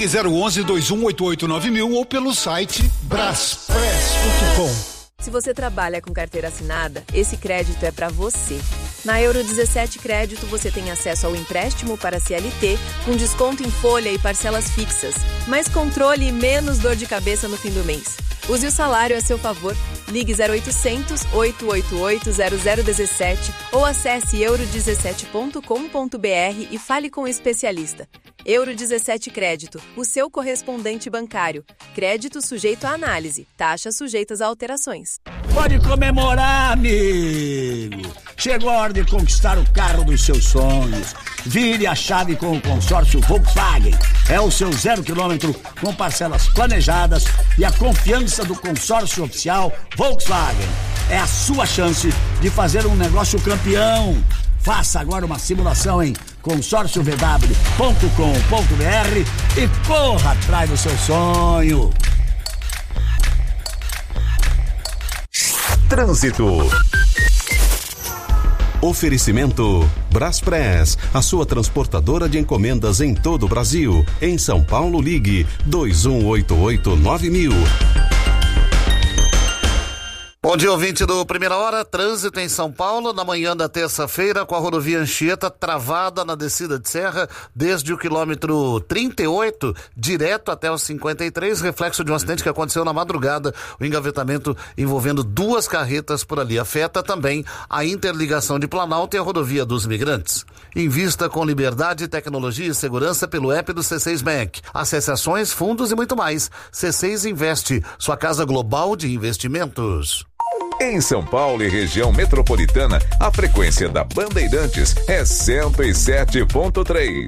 Ligue 011-2188-9000 ou pelo site braspress.com. Se você trabalha com carteira assinada, esse crédito é para você. Na Euro 17 Crédito, você tem acesso ao empréstimo para CLT, com desconto em folha e parcelas fixas, mais controle e menos dor de cabeça no fim do mês. Use o salário a seu favor. Ligue 0800-888-0017 ou acesse euro17.com.br e fale com o especialista. Euro 17 Crédito, o seu correspondente bancário. Crédito sujeito a análise. Taxas sujeitas a alterações. Pode comemorar, amigo! Chegou a hora de conquistar o carro dos seus sonhos. Vire a chave com o consórcio Volkswagen. É o seu 0 km com parcelas planejadas e a confiança do consórcio oficial Volkswagen. É a sua chance de fazer um negócio campeão. Faça agora uma simulação em consórciovw.com.br e corra atrás do seu sonho. Trânsito. Oferecimento Braspress, a sua transportadora de encomendas em todo o Brasil. Em São Paulo, ligue 2188-9000. Bom dia, ouvinte do Primeira Hora. Trânsito em São Paulo na manhã da terça-feira com a rodovia Anchieta travada na descida de serra desde o quilômetro 38 direto até o 53, reflexo de um acidente que aconteceu na madrugada, o engavetamento envolvendo 2 carretas por ali. Afeta também a interligação de Planalto e a rodovia dos Imigrantes. Invista com liberdade, tecnologia e segurança pelo app do C6 Bank. Acesse ações, fundos e muito mais. C6 Investe, sua casa global de investimentos. Em São Paulo e região metropolitana, a frequência da Bandeirantes é 107.3.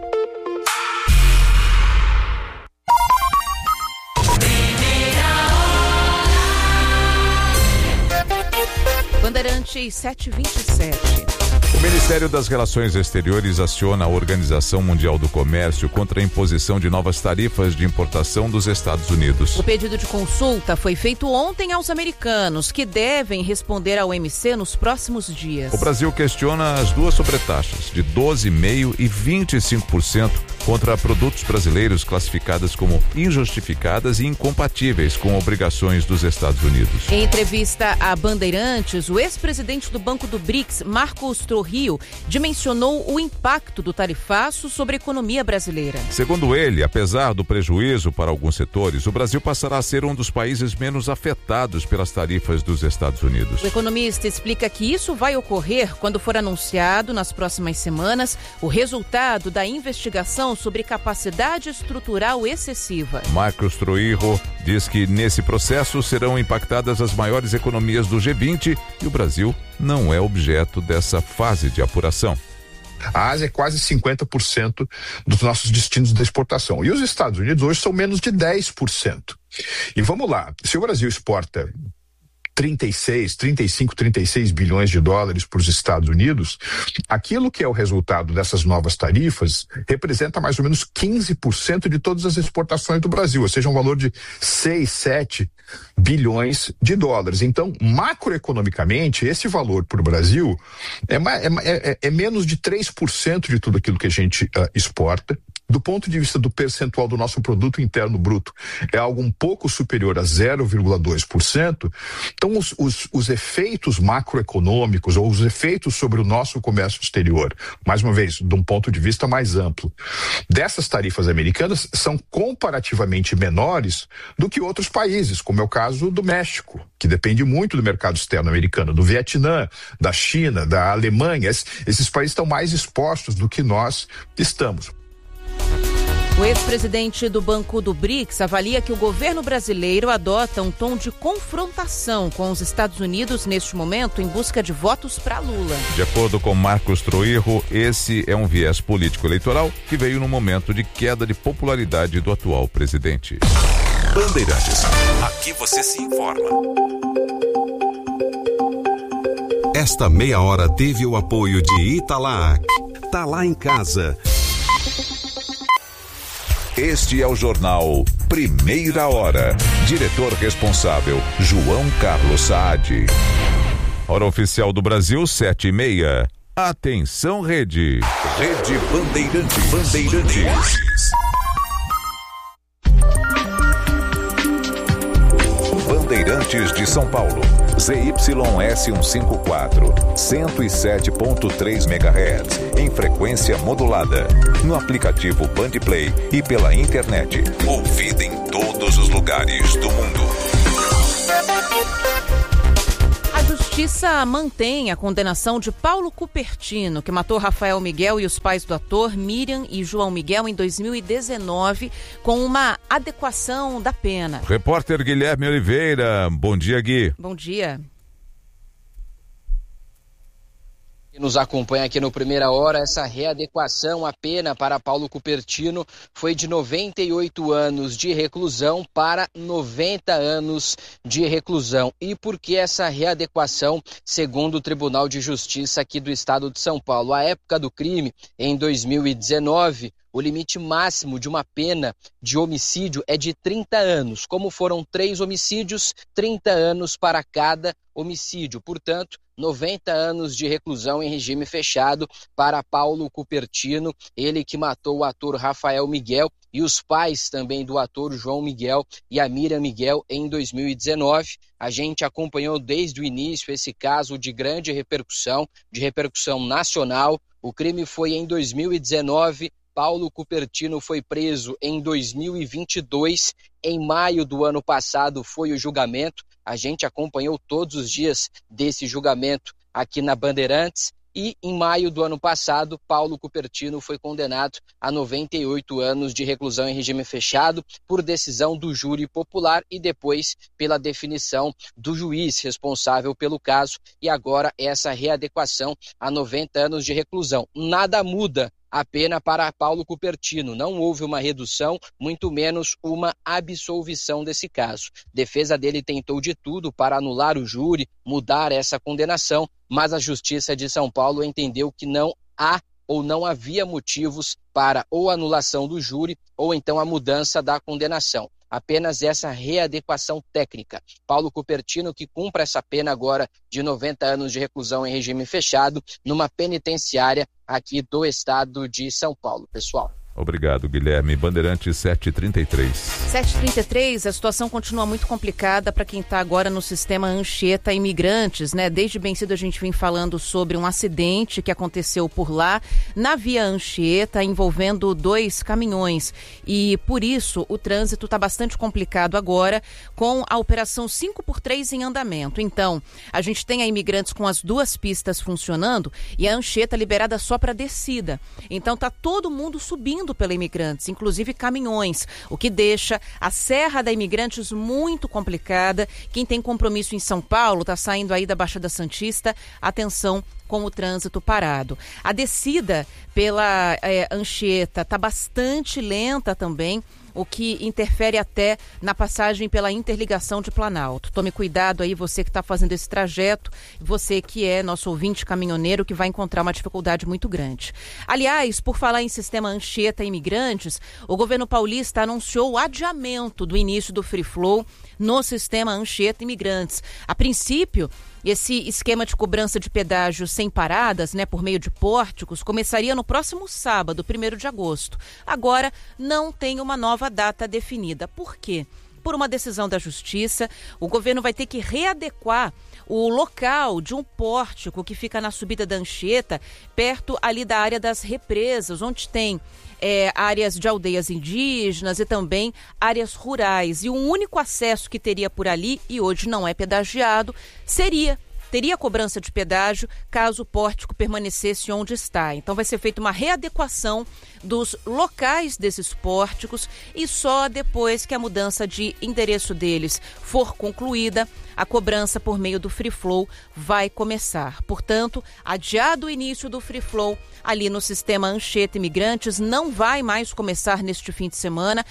Bandeirantes 727. O Ministério das Relações Exteriores aciona a Organização Mundial do Comércio contra a imposição de novas tarifas de importação dos Estados Unidos. O pedido de consulta foi feito ontem aos americanos, que devem responder ao OMC nos próximos dias. O Brasil questiona as 2 sobretaxas, de 12,5% e 25%, contra produtos brasileiros classificadas como injustificadas e incompatíveis com obrigações dos Estados Unidos. Em entrevista a Bandeirantes, o ex-presidente do Banco do BRICS, Marcos Trujillo, dimensionou o impacto do tarifaço sobre a economia brasileira. Segundo ele, apesar do prejuízo para alguns setores, o Brasil passará a ser um dos países menos afetados pelas tarifas dos Estados Unidos. O economista explica que isso vai ocorrer quando for anunciado nas próximas semanas o resultado da investigação sobre capacidade estrutural excessiva. Marcos Trujillo diz que nesse processo serão impactadas as maiores economias do G20 e o Brasil não é objeto dessa fase de apuração. A Ásia é quase 50% dos nossos destinos de exportação. E os Estados Unidos hoje são menos de 10%. E vamos lá, se o Brasil exporta 36 bilhões de dólares para os Estados Unidos, aquilo que é o resultado dessas novas tarifas representa mais ou menos 15% de todas as exportações do Brasil, ou seja, um valor de 7 bilhões de dólares. Então, macroeconomicamente, esse valor para o Brasil é menos de 3% de tudo aquilo que a gente exporta. Do ponto de vista do percentual do nosso produto interno bruto, é algo um pouco superior a 0,2%. Então, os efeitos macroeconômicos ou os efeitos sobre o nosso comércio exterior, mais uma vez, de um ponto de vista mais amplo, dessas tarifas americanas são comparativamente menores do que outros países, como é o caso do México, que depende muito do mercado externo americano, do Vietnã, da China, da Alemanha. Esses países estão mais expostos do que nós estamos. O ex-presidente do Banco do BRICS avalia que o governo brasileiro adota um tom de confrontação com os Estados Unidos neste momento em busca de votos para Lula. De acordo com Marcos Trujillo, esse é um viés político-eleitoral que veio no momento de queda de popularidade do atual presidente. Bandeirantes. Aqui você se informa. Esta meia hora teve o apoio de Italac. Tá lá em casa. Este é o jornal Primeira Hora. Diretor responsável, João Carlos Saad. Hora oficial do Brasil, 7:30. Atenção, Rede. Rede Bandeirantes. Bandeirantes de São Paulo. ZYS154, 107.3 MHz, em frequência modulada. No aplicativo Bandplay e pela internet. Ouvida em todos os lugares do mundo. A Justiça mantém a condenação de Paulo Cupertino, que matou Rafael Miguel e os pais do ator, Miriam e João Miguel, em 2019, com uma adequação da pena. Repórter Guilherme Oliveira. Bom dia, Gui. Bom dia. Nos acompanha aqui no Primeira Hora, essa readequação, a pena para Paulo Cupertino foi de 98 anos de reclusão para 90 anos de reclusão. E por que essa readequação, segundo o Tribunal de Justiça aqui do Estado de São Paulo? À época do crime, em 2019, o limite máximo de uma pena de homicídio é de 30 anos. Como foram 3 homicídios, 30 anos para cada homicídio. Portanto, 90 anos de reclusão em regime fechado para Paulo Cupertino, ele que matou o ator Rafael Miguel e os pais também do ator João Miguel e a Miriam Miguel em 2019. A gente acompanhou desde o início esse caso de grande repercussão, de repercussão nacional. O crime foi em 2019, Paulo Cupertino foi preso em 2022. Em maio do ano passado foi o julgamento. A gente acompanhou todos os dias desse julgamento aqui na Bandeirantes. E em maio do ano passado, Paulo Cupertino foi condenado a 98 anos de reclusão em regime fechado por decisão do júri popular e depois pela definição do juiz responsável pelo caso. E agora essa readequação a 90 anos de reclusão. Nada muda a pena para Paulo Cupertino. Não houve uma redução, muito menos uma absolvição desse caso. A defesa dele tentou de tudo para anular o júri, mudar essa condenação, mas a Justiça de São Paulo entendeu que não há ou não havia motivos para ou anulação do júri ou então a mudança da condenação. Apenas essa readequação técnica. Paulo Cupertino, que cumpre essa pena agora de 90 anos de reclusão em regime fechado, numa penitenciária aqui do estado de São Paulo. Pessoal. Obrigado, Guilherme. Bandeirantes 733. 733, a situação continua muito complicada para quem está agora no sistema Anchieta Imigrantes, né? Desde bem cedo a gente vem falando sobre um acidente que aconteceu por lá, na via Anchieta, envolvendo 2 caminhões. E por isso o trânsito está bastante complicado agora, com a operação 5x3 em andamento. Então, a gente tem a Imigrantes com as 2 pistas funcionando e a Anchieta liberada só para descida. Então tá todo mundo subindo pela Imigrantes, inclusive caminhões, o que deixa a Serra da Imigrantes muito complicada. Quem tem compromisso em São Paulo está saindo aí da Baixada Santista, atenção com o trânsito parado. A descida pela Anchieta está bastante lenta também, o que interfere até na passagem pela interligação de Planalto. Tome cuidado aí, você que está fazendo esse trajeto, você que é nosso ouvinte caminhoneiro, que vai encontrar uma dificuldade muito grande. Aliás, por falar em sistema Anchieta Imigrantes, o governo paulista anunciou o adiamento do início do Free Flow no sistema Anchieta Imigrantes. A princípio, esse esquema de cobrança de pedágio sem paradas, né, por meio de pórticos, começaria no próximo sábado, 1º de agosto. Agora, não tem uma nova data definida. Por quê? Por uma decisão da Justiça, o governo vai ter que readequar o local de um pórtico que fica na subida da Anchieta, perto ali da área das represas, onde tem áreas de aldeias indígenas e também áreas rurais. E o único acesso que teria por ali, e hoje não é pedagiado, teria cobrança de pedágio caso o pórtico permanecesse onde está. Então vai ser feita uma readequação dos locais desses pórticos e só depois que a mudança de endereço deles for concluída, a cobrança por meio do Free Flow vai começar. Portanto, adiado o início do Free Flow ali no sistema Anchieta Imigrantes, não vai mais começar neste fim de semana.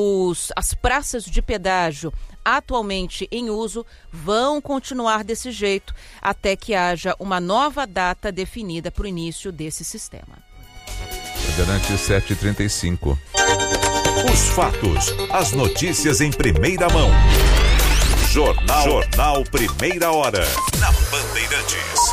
As praças de pedágio atualmente em uso vão continuar desse jeito até que haja uma nova data definida para o início desse sistema. Bandeirantes 735. Os fatos, as notícias em primeira mão. Jornal Primeira Hora, na Bandeirantes.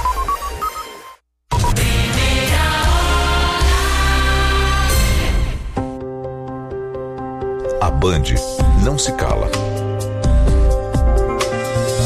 A Band não se cala.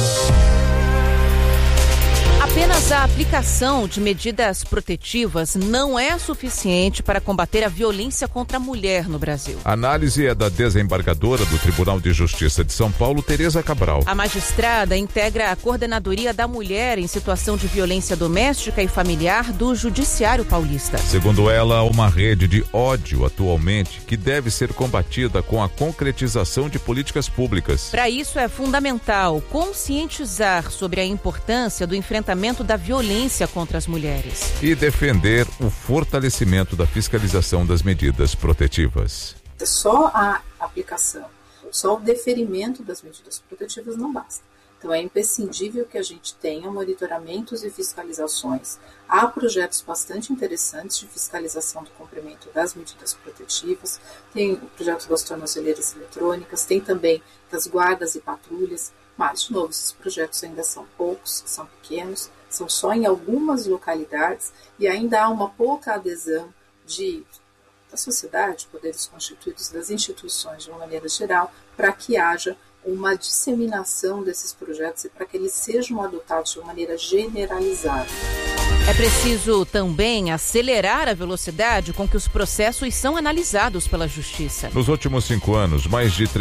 Mas a aplicação de medidas protetivas não é suficiente para combater a violência contra a mulher no Brasil. A análise é da desembargadora do Tribunal de Justiça de São Paulo, Tereza Cabral. A magistrada integra a Coordenadoria da Mulher em Situação de Violência Doméstica e Familiar do Judiciário Paulista. Segundo ela, há uma rede de ódio atualmente que deve ser combatida com a concretização de políticas públicas. Para isso é fundamental conscientizar sobre a importância do enfrentamento da violência contra as mulheres. E defender o fortalecimento da fiscalização das medidas protetivas. Só a aplicação, só o deferimento das medidas protetivas não basta. Então é imprescindível que a gente tenha monitoramentos e fiscalizações. Há projetos bastante interessantes de fiscalização do cumprimento das medidas protetivas, tem o projeto das tornozeleiras eletrônicas, tem também das guardas e patrulhas, mas, de novo, esses projetos ainda são poucos, são pequenos, são só em algumas localidades e ainda há uma pouca adesão da sociedade, poderes constituídos, das instituições de uma maneira geral, para que haja uma disseminação desses projetos e para que eles sejam adotados de uma maneira generalizada. É preciso também acelerar a velocidade com que os processos são analisados pela Justiça. Nos últimos 5 anos, mais de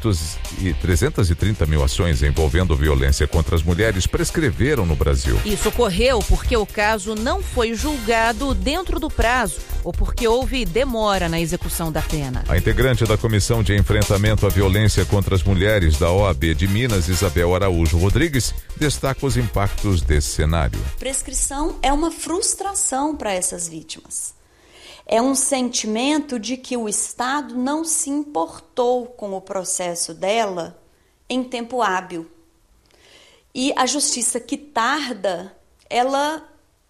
330 mil ações envolvendo violência contra as mulheres prescreveram no Brasil. Isso ocorreu porque o caso não foi julgado dentro do prazo ou porque houve demora na execução da pena. A integrante da Comissão de Enfrentamento à Violência contra as Mulheres da OAB de Minas, Isabel Araújo Rodrigues, destaca os impactos desse cenário. Prescrição é uma frustração para essas vítimas. É um sentimento de que o Estado não se importou com o processo dela em tempo hábil. E a justiça que tarda, ela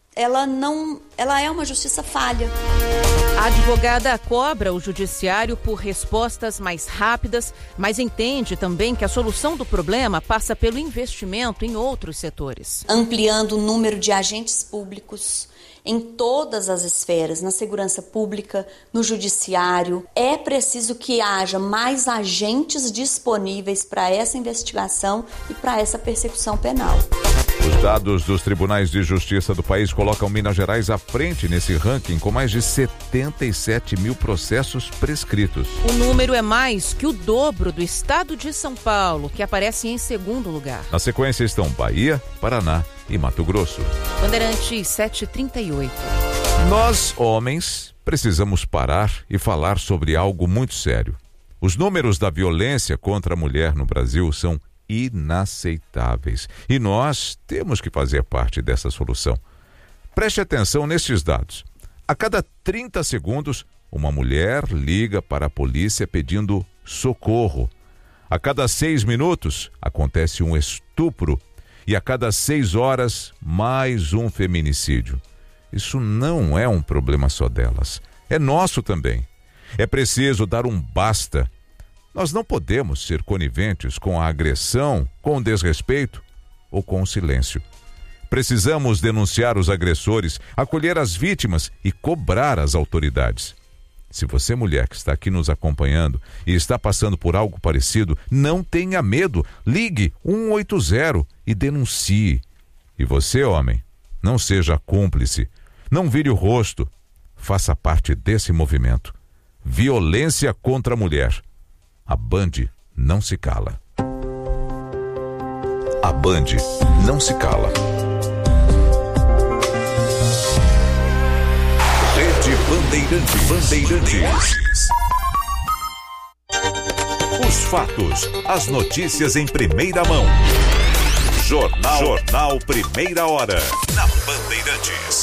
é uma justiça falha. A advogada cobra o judiciário por respostas mais rápidas, mas entende também que a solução do problema passa pelo investimento em outros setores. Ampliando o número de agentes públicos em todas as esferas, na segurança pública, no judiciário. É preciso que haja mais agentes disponíveis para essa investigação e para essa persecução penal. Os dados dos tribunais de justiça do país colocam Minas Gerais à frente nesse ranking com mais de 77 mil processos prescritos. O número é mais que o dobro do estado de São Paulo, que aparece em segundo lugar. Na sequência estão Bahia, Paraná e Mato Grosso. Bandeirantes 738. Nós, homens, precisamos parar e falar sobre algo muito sério. Os números da violência contra a mulher no Brasil são inaceitáveis. E nós temos que fazer parte dessa solução. Preste atenção nestes dados. A cada 30 segundos, uma mulher liga para a polícia pedindo socorro. A cada 6 minutos, acontece um estupro. E a cada 6 horas, mais um feminicídio. Isso não é um problema só delas. É nosso também. É preciso dar um basta. Nós não podemos ser coniventes com a agressão, com o desrespeito ou com o silêncio. Precisamos denunciar os agressores, acolher as vítimas e cobrar as autoridades. Se você, mulher que está aqui nos acompanhando e está passando por algo parecido, não tenha medo. Ligue 180 e denuncie. E você, homem, não seja cúmplice. Não vire o rosto. Faça parte desse movimento. Violência contra a mulher. A Band não se cala. A Band não se cala. Rede Bandeirantes. Os fatos, as notícias em primeira mão. Jornal Primeira Hora. Na Bandeirantes.